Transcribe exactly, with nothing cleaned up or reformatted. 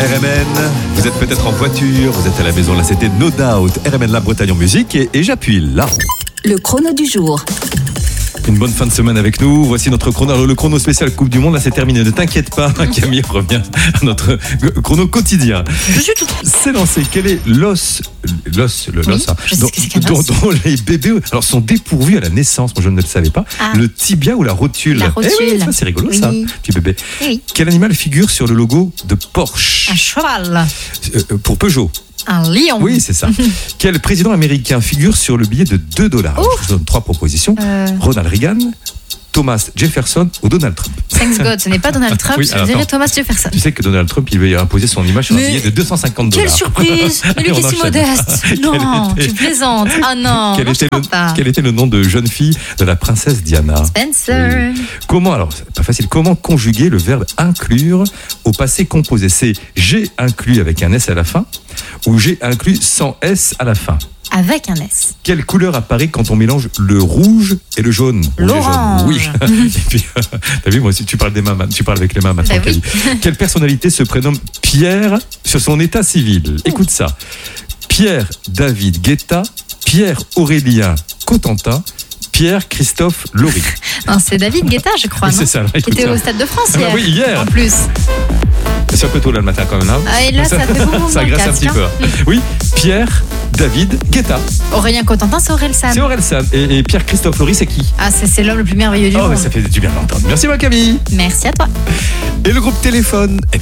R M N, vous êtes peut-être en voiture, vous êtes à la maison, là c'était No Doubt, R M N La Bretagne en musique et, et j'appuie là. Le chrono du jour. Une bonne fin de semaine avec nous. Voici notre chrono. Alors, le chrono spécial Coupe du Monde, là c'est terminé. Ne t'inquiète pas, Camille revient à notre chrono quotidien. Je suis tout. C'est lancé. Quel est l'os, l'os, le Oui, l'os, hein, je sais dont, ce que c'est qu'un dont- os. dont les bébés alors, sont dépourvus à la naissance. Moi, je ne le savais pas. Ah. Le tibia ou la rotule. La rotule. Eh oui, ça, c'est rigolo Oui. ça, petit bébé. Eh oui. Quel animal figure sur le logo de Porsche Un cheval. Euh, pour Peugeot? Un lion. Oui, c'est ça. Quel président américain figure sur le billet de deux dollars? Ouf. Je vous donne trois propositions. Euh. Ronald Reagan, Thomas Jefferson ou Donald Trump. Thanks God, ce n'est pas Donald Trump, Oui, je alors, dirais attends. Thomas Jefferson. Tu sais que Donald Trump, il veut imposer son image sur un Mais billet de deux cent cinquante dollars. Quelle surprise. Mais lui Et qui on est si enchaîne. modeste. Quel Non, était- tu plaisantes. Ah non, Quel non, je était, crois le, pas. quel était le nom de jeune fille de la princesse Diana? Spencer. Oui. Comment, alors, c'est pas facile, comment conjuguer le verbe inclure au passé composé? C'est j'ai inclus avec un S à la fin ou j'ai inclus sans S à la fin? Avec un S. Quelle couleur apparaît quand on mélange le rouge et le jaune? Rouge et jaune. L'orange. Oui. Et puis, euh, t'as vu, moi aussi, tu parles des mains, tu parles avec les mains maintenant, Bah oui. Camille. Quelle personnalité se prénomme Pierre sur son état civil? Écoute ça. Pierre David Guetta, Pierre Aurélien Cotentin, Pierre Christophe Laurie. Non, c'est David Guetta, je crois, Oui, non c'est ça, là, Qui écoute était ça. au Stade de France Ah bah hier. oui, hier. En plus. C'est un peu tôt là le matin quand même. Hein. Ah, et là, ça fait beaucoup Ça dans le graisse un casque, petit hein. peu. hein. Oui, Pierre David Guetta. Aurélien Cotentin, c'est Aurel San. C'est Aurel San. Et, et Pierre Christophe Laurie, c'est qui? Ah, c'est, c'est l'homme le plus merveilleux du Oh, monde. mais ça fait du bien d'entendre. Merci, ma Camille. Merci à toi. Et le groupe Téléphone, eh bien,